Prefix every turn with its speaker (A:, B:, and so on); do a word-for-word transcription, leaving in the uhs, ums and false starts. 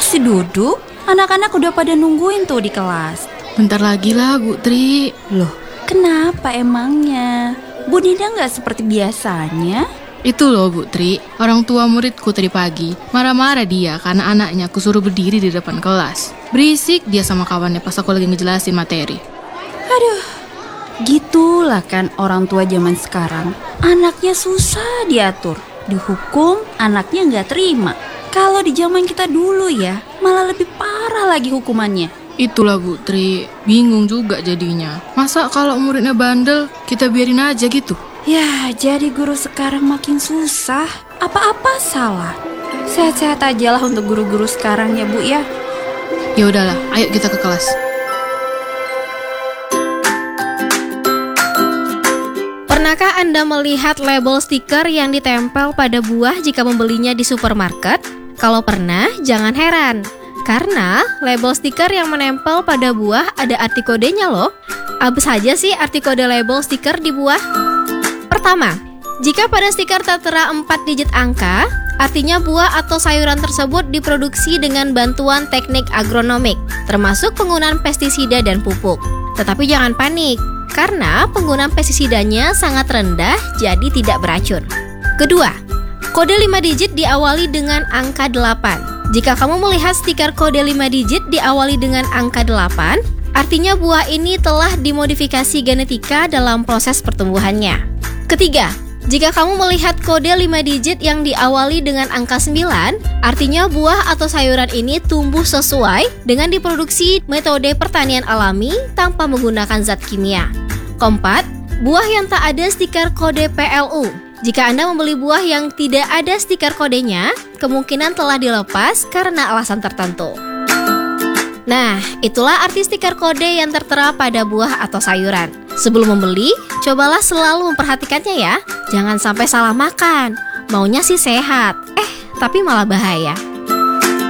A: masih duduk? Anak-anak udah pada nungguin tuh di kelas.
B: Bentar lagi lah, Bu Tri.
A: Loh, kenapa emangnya? Bu Nida nggak seperti biasanya?
B: Itu loh Bu Tri, orang tua muridku tadi pagi marah-marah dia karena anaknya aku suruh berdiri di depan kelas. Berisik dia sama kawannya pas aku lagi ngejelasin materi.
A: Aduh, gitulah kan orang tua zaman sekarang. Anaknya susah diatur, dihukum anaknya nggak terima. Kalau di zaman kita dulu ya, malah lebih parah lagi hukumannya.
B: Itulah Bu Tri, bingung juga jadinya. Masa kalau muridnya bandel, kita biarin aja gitu?
A: Ya, jadi guru sekarang makin susah. Apa-apa salah. Sehat-sehat aja lah untuk guru-guru sekarang ya Bu ya.
B: Ya udahlah, ayo kita ke kelas.
C: Pernahkah Anda melihat label stiker yang ditempel pada buah jika membelinya di supermarket? Kalau pernah, jangan heran. Karena label stiker yang menempel pada buah ada arti kodenya loh. Apa saja sih arti kode label stiker di buah? Pertama, jika pada stiker tertera empat digit angka, artinya buah atau sayuran tersebut diproduksi dengan bantuan teknik agronomik, termasuk penggunaan pestisida dan pupuk. Tetapi jangan panik, karena penggunaan pestisidanya sangat rendah, jadi tidak beracun. Kedua, kode lima digit diawali dengan angka delapan. Jika kamu melihat stiker kode lima digit diawali dengan angka delapan, artinya buah ini telah dimodifikasi genetika dalam proses pertumbuhannya. Ketiga, jika kamu melihat kode lima digit yang diawali dengan angka sembilan, artinya buah atau sayuran ini tumbuh sesuai dengan diproduksi metode pertanian alami tanpa menggunakan zat kimia. Keempat, buah yang tak ada stiker kode P L U. Jika Anda membeli buah yang tidak ada stiker kodenya, kemungkinan telah dilepas karena alasan tertentu. Nah, itulah arti stiker kode yang tertera pada buah atau sayuran. Sebelum membeli, cobalah selalu memperhatikannya ya. Jangan sampai salah makan. Maunya sih sehat, eh tapi malah bahaya.